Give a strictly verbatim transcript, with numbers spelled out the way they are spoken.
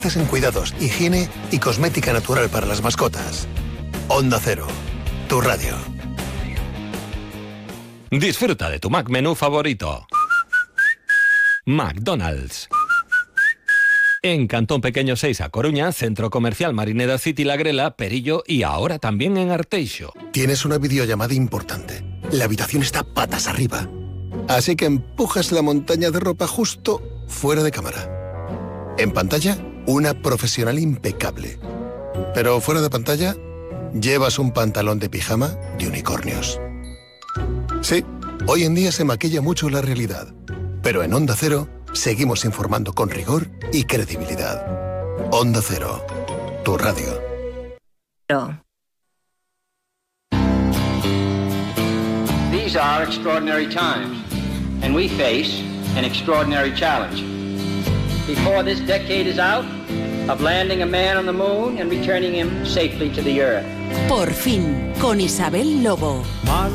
en cuidados, higiene y cosmética natural para las mascotas. Onda Cero, tu radio. Disfruta de tu Mac menú favorito. McDonald's. En Cantón Pequeño seis a Coruña, Centro Comercial Marineda City La Grela, Perillo y ahora también en Arteixo. Tienes una videollamada importante. La habitación está patas arriba. Así que empujas la montaña de ropa justo fuera de cámara. En pantalla, una profesional impecable. Pero fuera de pantalla, llevas un pantalón de pijama de unicornios. Sí, hoy en día se maquilla mucho la realidad. Pero en Onda Cero, seguimos informando con rigor y credibilidad. Onda Cero, tu radio. These are extraordinary times, and we face an extraordinary challenge. Before this decade is out, of landing a man on the moon and returning him safely to the earth. Por fin, con Isabel Lobo.